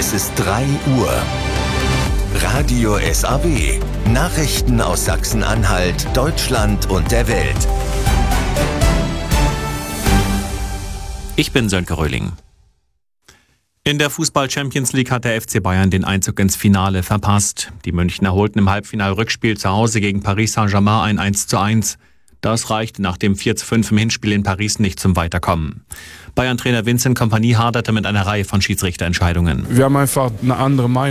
Es ist 3 Uhr. Radio SAW. Nachrichten aus Sachsen-Anhalt, Deutschland und der Welt. Ich bin Sönke Röhling. In der Fußball-Champions League hat der FC Bayern den Einzug ins Finale verpasst. Die Münchner holten im Halbfinal-Rückspiel zu Hause gegen Paris Saint-Germain ein 1:1. Das reichte nach dem 4:5 im Hinspiel in Paris nicht zum Weiterkommen. Bayern-Trainer Vincent Kompany haderte mit einer Reihe von Schiedsrichterentscheidungen. Wir haben einfach eine andere Meinung.